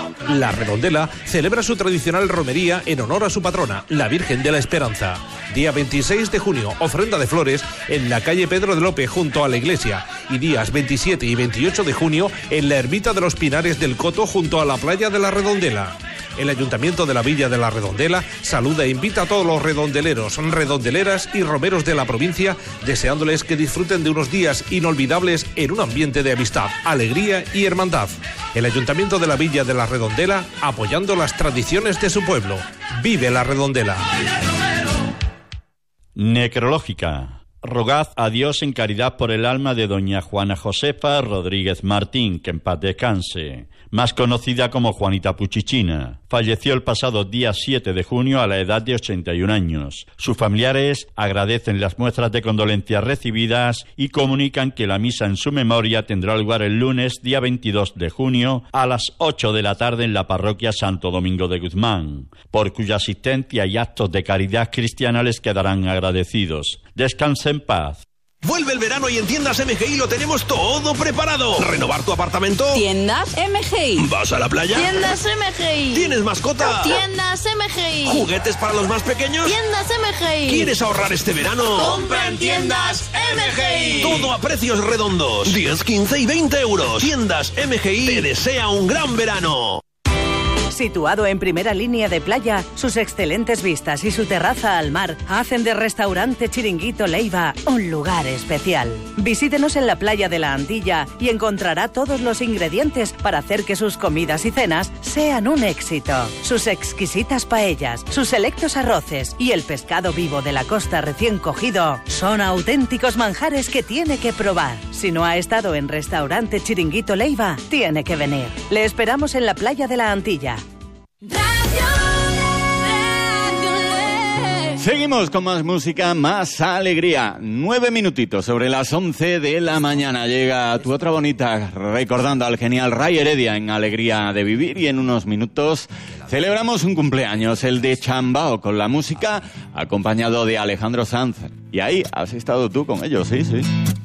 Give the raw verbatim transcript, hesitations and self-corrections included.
La Redondela celebra su tradicional romería en honor a su patrona, la Virgen de la Esperanza. Día veintiséis de junio, ofrenda de flores en la calle Pedro de Lope junto a la iglesia. Y días veintisiete y veintiocho de junio en la ermita de los Pinares del Coto junto a la playa de la Redondela. El Ayuntamiento de la Villa de la Redondela saluda e invita a todos los redondeleros, redondeleras y romeros de la provincia, deseándoles que disfruten de unos días inolvidables en un ambiente de amistad, alegría y hermandad. El Ayuntamiento de la Villa de la Redondela, apoyando las tradiciones de su pueblo. ¡Vive la Redondela! Necrológica. Rogad a Dios en caridad por el alma de doña Juana Josefa Rodríguez Martín, que en paz descanse, más conocida como Juanita Puchichina. Falleció el pasado día siete de junio a la edad de ochenta y un años. Sus familiares agradecen las muestras de condolencias recibidas y comunican que la misa en su memoria tendrá lugar el lunes, día veintidós de junio, a las ocho de la tarde en la parroquia Santo Domingo de Guzmán, por cuya asistencia y actos de caridad cristiana les quedarán agradecidos. Descanse en paz. Vuelve el verano y en Tiendas M G I lo tenemos todo preparado. ¿Renovar tu apartamento? Tiendas M G I. ¿Vas a la playa? Tiendas M G I. ¿Tienes mascota? Tiendas M G I. ¿Juguetes para los más pequeños? Tiendas M G I. ¿Quieres ahorrar este verano? ¡Compra en Tiendas M G I! Todo a precios redondos. diez, quince y veinte euros. Tiendas M G I te desea un gran verano. Situado en primera línea de playa, sus excelentes vistas y su terraza al mar hacen de Restaurante Chiringuito Leiva un lugar especial. Visítenos en la playa de la Antilla y encontrará todos los ingredientes para hacer que sus comidas y cenas sean un éxito. Sus exquisitas paellas, sus selectos arroces y el pescado vivo de la costa recién cogido son auténticos manjares que tiene que probar. Si no ha estado en Restaurante Chiringuito Leiva, tiene que venir. Le esperamos en la playa de la Antilla. Seguimos con más música, más alegría. Nueve minutitos sobre las once de la mañana. Llega tu otra bonita recordando al genial Ray Heredia en Alegría de Vivir. Y en unos minutos celebramos un cumpleaños, el de Chambao, con la música acompañado de Alejandro Sanz. Y ahí has estado tú con ellos, sí, sí.